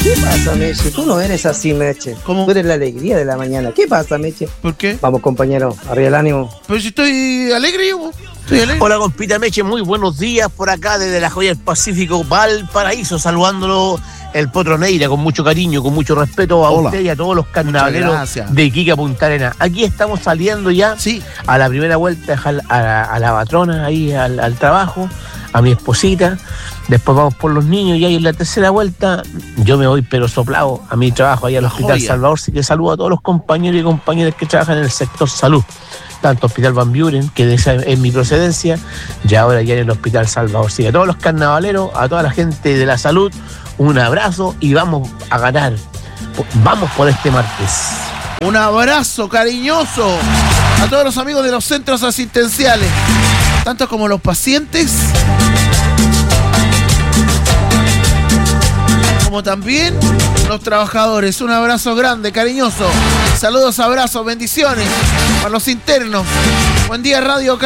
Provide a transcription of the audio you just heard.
¿Qué pasa, Meche? Tú no eres así, Meche. ¿Cómo? Tú eres la alegría de la mañana. ¿Qué pasa, Meche? ¿Por qué? Vamos, compañero, arriba el ánimo. Pero si estoy alegre, yo. Estoy alegre. Hola, compita Meche, muy buenos días por acá desde la Joya del Pacífico, Valparaíso, saludándolo el Potro Neira con mucho cariño, con mucho respeto a usted y a todos los carnavaleros de Iquique a Punta Arenas. Aquí estamos saliendo ya a la primera vuelta a la patrona, ahí al trabajo, a mi esposita. Después vamos por los niños y ahí en la tercera vuelta yo me voy pero soplado a mi trabajo ahí al Hospital Salvador. Sí que saludo a todos los compañeros y compañeras que trabajan en el sector salud. Tanto Hospital Van Buren, que esa es mi procedencia, y ahora ya en el Hospital Salvador. Sí, a todos los carnavaleros, a toda la gente de la salud, un abrazo y vamos a ganar. Vamos por este martes. Un abrazo cariñoso a todos los amigos de los centros asistenciales, tanto como los pacientes, como también los trabajadores. Un abrazo grande, cariñoso. Saludos, abrazos, bendiciones para los internos. Buen día, Radio